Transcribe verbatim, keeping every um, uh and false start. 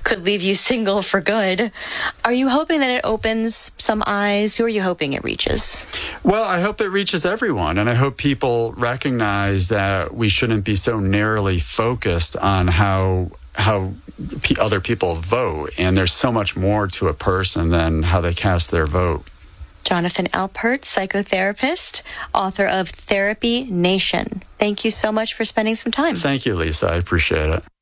could leave you single for good. Are you hoping that it opens some eyes? Who are you hoping it reaches? Well, I hope it reaches everyone, and I hope people recognize that we shouldn't be so narrowly focused on how how p- other people vote, and there's so much more to a person than how they cast their vote. Jonathan Alpert, psychotherapist, author of Therapy Nation. Thank you so much for spending some time. Thank you, Lisa. I appreciate it.